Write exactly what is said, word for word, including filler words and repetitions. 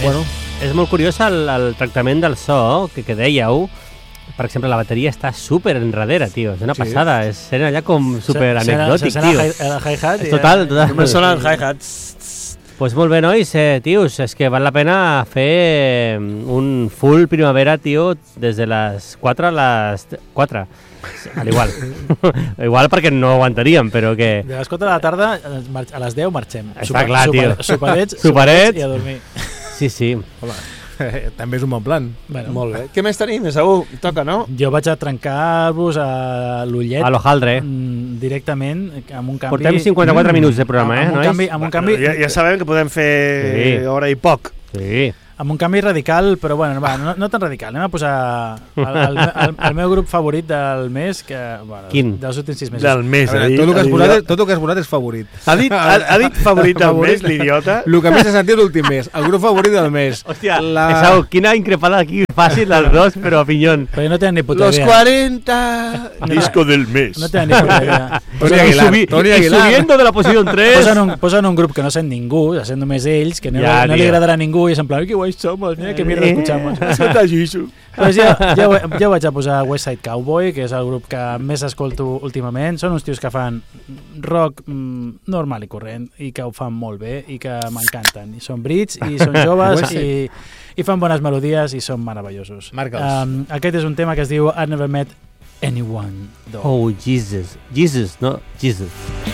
Bueno. És, és molt curiós el, el tractament del so, que, que dèieu. Per exemple, la bateria està super enrere, tio. És una Sí. passada. És sent allà com super anecdòtic, tio. tio. El hi-hat. És total, total. Només sona el hi-hats. Pues molt bé, nois, eh, tios, és que val la pena fer un full primavera, tio, des de les quatre a les quatre. Al igual. Igual perquè no aguantaríem, però que... De les quatre de la tarda a les deu marxem. Està Super, clar, tio. Super, superets, Superets. superets i a dormir. Sí, sí. Home, també és un bon plan. Bueno. Molt bé. Què més tenim? Segur, toca, no? Jo vaig a trencar-vos a l'ullet. A l'hojaldre. Mm, directament, amb un canvi... Portem cinquanta-quatre minuts de programa, eh, amb un nois? canvi, amb un canvi... Ja, ja sabem que podem fer Sí. hora i poc. Sí. Amb un canvi radical, però bueno, va, no, no tan radical. Anem a posar el, el, el, el meu grup favorit del mes, que, bueno, Quin? dels últims sis mesos. Del mes. A veure, tot, el que has posat, és- tot el que has posat és favorit. Ha dit, ha, ha dit favorit del mes, l'idiota. El que més s'ha sentit l'últim mes. El grup favorit del mes. Hòstia, La- Esau, quina increpada aquí fàcil els dos, però a pinyón. Però no tenen ni puta Los idea. cuarenta. Disco del mes. No tenen ni puta idea. Toni Y Aguilar, subi- Toni y Aguilar. subiendo de la posición tres. Posen un, posen un grup que no sent ningú, sent només ells, que no, Ja, no li tio. agradarà a ningú, i és en plan, que guais somos, mira que mierda escuchamos. Santa Jesús. Pues jo, jo, jo vaig a posar West Side Cowboy, que és el grup que més escolto últimament. Són uns tios que fan rock mm, normal i corrent i que ho fan molt bé i que m'encanten. I són brits i són joves West i, i fan bones melodies i són meravellosos. Marca'ls. Um, aquest és un tema que es diu I Never Met Anyone. Dog. Oh, Jesus. Jesus, no? Jesus.